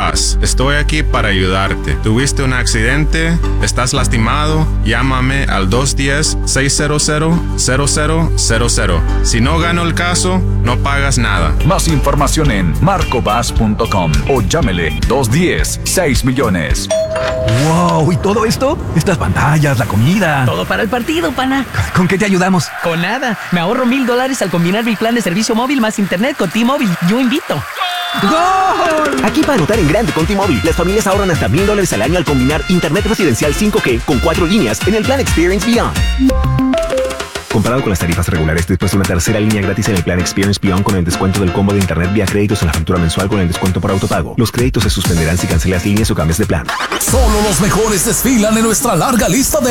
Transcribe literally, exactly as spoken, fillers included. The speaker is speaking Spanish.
Paz. Estoy aquí para ayudarte. ¿Tuviste un accidente? ¿Estás lastimado? Llámame al dos uno cero, seis cero cero, cero cero cero cero. Si no gano el caso, no pagas nada. Más información en marco bass punto com o llámele dos uno cero, seis millones. ¡Wow! ¿Y todo esto? Estas pantallas, la comida. Todo para el partido, pana. ¿Con qué te ayudamos? Con nada. Me ahorro mil dólares al combinar mi plan de servicio móvil más internet con T-Mobile. Yo invito. ¡Gol! Aquí para anotar en grande con T-Mobile, las familias ahorran hasta mil dólares al año al combinar internet residencial cinco G con cuatro líneas en el plan Experience Beyond. Comparado con las tarifas regulares, después de una tercera línea gratis en el plan Experience Beyond con el descuento del combo de internet vía créditos en la factura mensual con el descuento por autopago. Los créditos se suspenderán si cancelas líneas o cambias de plan. Solo los mejores desfilan en nuestra larga lista de